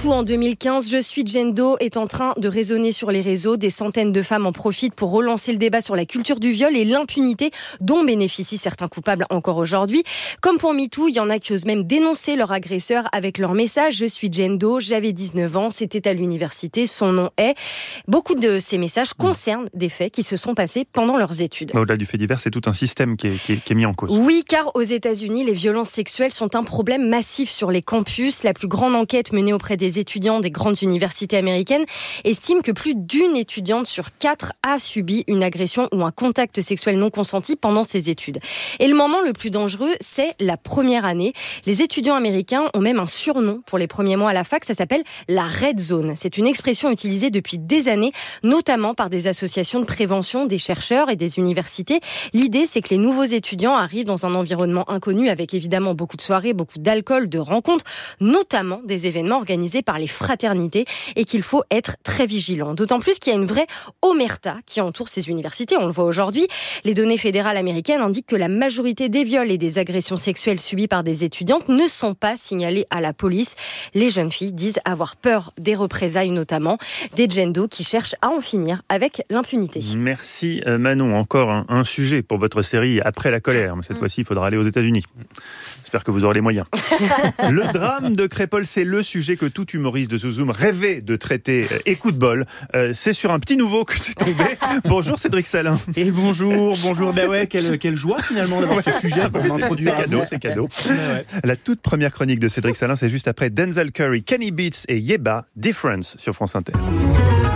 MeToo en 2015, Je suis Jane Doe est en train de résonner sur les réseaux. Des centaines de femmes en profitent pour relancer le débat sur la culture du viol et l'impunité dont bénéficient certains coupables encore aujourd'hui. Comme pour MeToo, il y en a qui osent même dénoncer leur agresseur avec leur message. Je suis Jane Doe, j'avais 19 ans, c'était à l'université, son nom est... Beaucoup de ces messages concernent des faits qui se sont passés pendant leurs études. Au-delà du fait divers, c'est tout un système qui est mis en cause. Oui, car aux États-Unis, les violences sexuelles sont un problème massif sur les campus. La plus grande enquête menée auprès des étudiants des grandes universités américaines estime que plus d'une étudiante sur 4 a subi une agression ou un contact sexuel non consenti pendant ses études. Et le moment le plus dangereux, c'est la première année. Les étudiants américains ont même un surnom pour les premiers mois à la fac, ça s'appelle la Red Zone. C'est une expression utilisée depuis des années, notamment par des associations de prévention, des chercheurs et des universités. L'idée, c'est que les nouveaux étudiants arrivent dans un environnement inconnu avec évidemment beaucoup de soirées, beaucoup d'alcool, de rencontres, notamment des événements organisés par les fraternités et qu'il faut être très vigilant. D'autant plus qu'il y a une vraie omerta qui entoure ces universités, on le voit aujourd'hui. Les données fédérales américaines indiquent que la majorité des viols et des agressions sexuelles subies par des étudiantes ne sont pas signalées à la police. Les jeunes filles disent avoir peur des représailles, notamment des Jane Doe qui cherchent à en finir avec l'impunité. Merci Manon. Encore un sujet pour votre série Après la colère. Mais cette fois-ci, il faudra aller aux États-Unis. J'espère que vous aurez les moyens. Le drame de Crépol, c'est le sujet que tout humoriste de Zoom rêvait de traiter. Et coup de bol, c'est sur un petit nouveau que c'est tombé. Bonjour Cédric Salin. Et bonjour. Ben ouais, quelle joie finalement d'avoir ce sujet pour m'introduire. C'est cadeau. Ouais. La toute première chronique de Cédric Salin, c'est juste après Denzel Curry, Kenny Beats et Yeba, Difference sur France Inter.